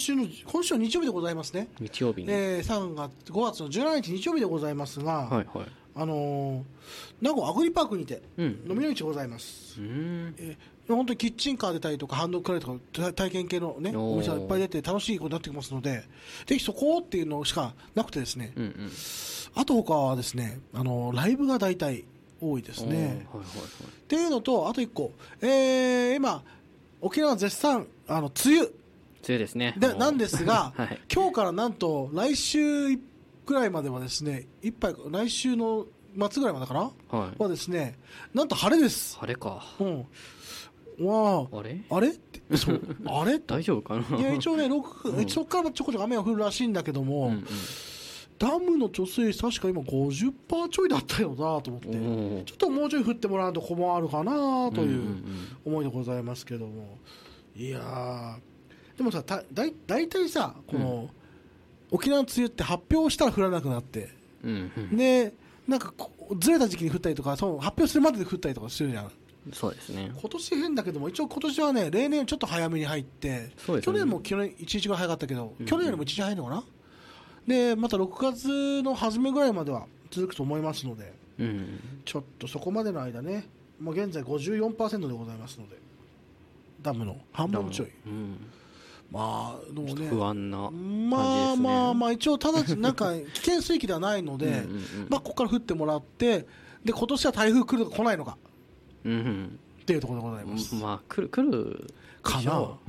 今週の日曜日でございますね。 日曜日に、 5月の17日日曜日でございますが、 はいはい、 名護アグリパークにて、 うん、 飲みの市ございます。本当にキッチンカー出たりとか、ハンドクライとか、体験系のね、お店がいっぱい出て楽しいことになってきますので、ぜひそこっていうのしかなくてですね、あと他はですね、ライブが大体多いですね。はいはいはい、っていうのと、あと一個、今、沖縄絶賛、梅雨ですね。 なんですが、 はい、 今日からなんと来週ぐらいまではですね、来週の末ぐらいまでかな、はい、はですね、なんと晴れです。 晴れか。 うん。わあ、あれってそう、あれ大丈夫かな。 いや、一応ね、そこからちょこちょこ雨が降るらしいんだけども、ダムの貯水率確か今 50% ちょいだったよなと思って、ちょっともうちょい降ってもらうと困るかなという思いでございますけども、いやでもさ、だいたいさ、この、沖縄の梅雨って発表したら降らなくなって、で、なんかずれた時期に降ったりとか、発表するまでで降ったりとかするじゃん。 そうですね。 今年変だけども、一応今年はね、例年ちょっと早めに入って、去年も1日ぐらい早かったけど、去年よりも1日早いのかな。で、また6月の初めぐらいまでは続くと思いますので、ちょっとそこまでの間ね、もう現在 54% でございますので、ダムの半分ちょい。まあ、でもね、 不安な感じですね。 まあ、一応、ただ、なんか、危険水域ではないので、まあ、ここから降ってもらって、で、今年は台風来るのか来ないのか、っていうところでございます。 まあ、来るかな。はい、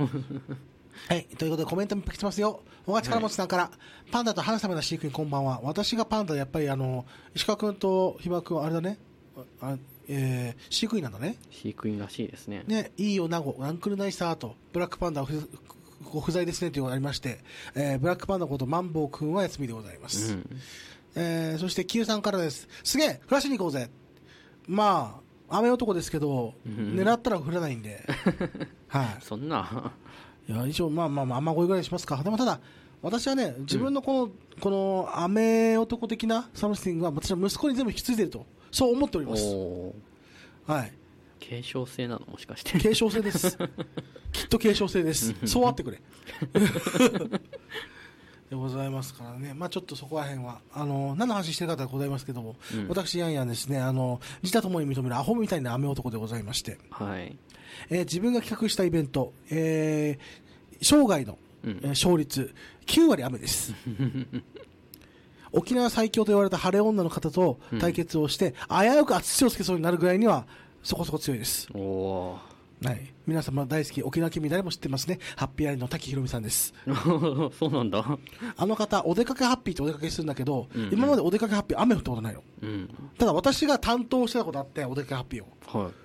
ということでコメントもいっぱい来てますよ。小川力持さんから、パンダとハンサムな飼育員こんばんは。私がパンダでやっぱり石川君とひば君はあれだね。飼育員なんだね。 飼育員らしいですね。 ね、いいよ名護、アンクルナイサーと、ブラックパンダご不在ですねというのがありまして、ブラックパンダことマンボウ君は休みでございます。そして、キューさんからです。すげえフラッシュに行こうぜ。まあ、雨男ですけど、狙ったら降らないんで。はい。 そんな。 いや、一応、まあ、雨乞いぐらいしますか。でもただ、私はね、自分のこの雨男的なサムシングは、私の息子に全部引き継いでいると、そう思っております。はい。 継承性なのもしかして。 継承性です。きっと継承性です。そうあってくれ。でございますからね。まあちょっとそこら辺は、何の話してる方でございますけども、私、ヤンヤンですね、自他ともに認めるアホみたいな雨男でございまして、 はい。 自分が企画したイベント、生涯の、勝率、9割雨です。沖縄最強と言われた晴れ女の方と対決をして、危うく土をつけそうになるぐらいには、そこそこ強いです。はい。皆様大好き、沖縄県民誰も知ってますね。ハッピーアイの滝ひろみさんです。 そうなんだ。 あの方、お出かけハッピーってお出かけするんだけど、今までお出かけハッピー雨降ったことないの。ただ私が担当してたことあって、お出かけハッピーを。はい。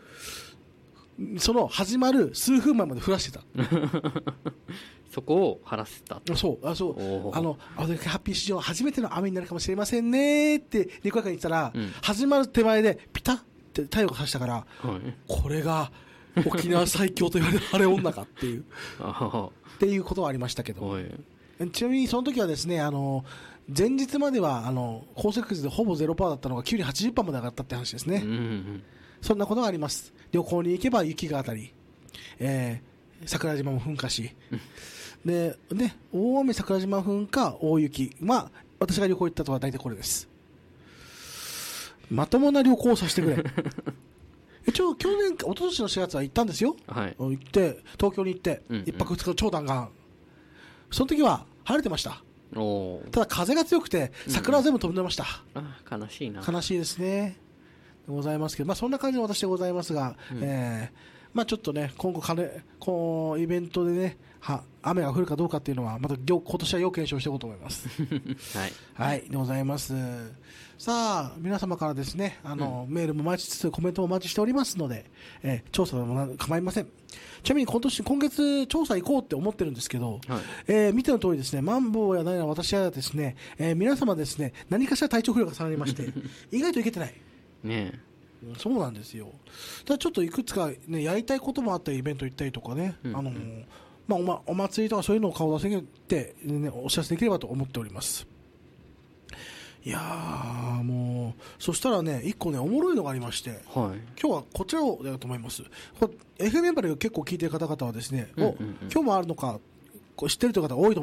その始まる数分前まで降らしてた。 そこを晴らせた。 そう。お出かけハッピー史上初めての雨になるかもしれませんねって、にこやかに言ったら、始まる手前でピタッって太陽が差したから、これが、沖縄最強と言われる晴れ女かっていうっていうことはありましたけど、ちなみにその時はですね、前日までは降雪率でほぼ 0% だったのが急に 80% まで上がったって話ですね。そんなことがあります。旅行に行けば雪が当たり、桜島も噴火しで大雨桜島噴火大雪、まあ私が旅行行ったとは大体これです。まともな旅行をさせてくれ。一応去年、一昨年の4月は行ったんですよ。はい。行って、東京に行って、一泊二日の超弾丸。その時は晴れてました。ただ風が強くて、桜は全部飛んでました。 悲しいな。 悲しいですね。ございますけど、まあそんな感じの私でございますが、まあちょっとね、今後イベントでね、雨が降るかどうかっていうのは、また今年は要検証していこうと思います。 はい。 はい、でございます。さあ、皆様からですね、メールもお待ちつつ、コメントもお待ちしておりますので、調査でも構いません。ちなみに今月調査行こうって思ってるんですけど、見ての通りですね、マンボウや何や私はですね、皆様ですね、何かしら体調不良が重なりまして、意外といけてない。 ねえ。 そうなんですよ。ただちょっといくつかね、やりたいこともあったイベント行ったりとかね、まあ、お祭りとかそういうのを顔出せて、ね、お知らせできればと思っております。いやー、もう、そしたらね、一個ね、おもろいのがありまして、今日はこちらをやろうと思います。FM メンバーで結構聞いてる方々はですね、今日もあるのか、知ってるという方多いと思います。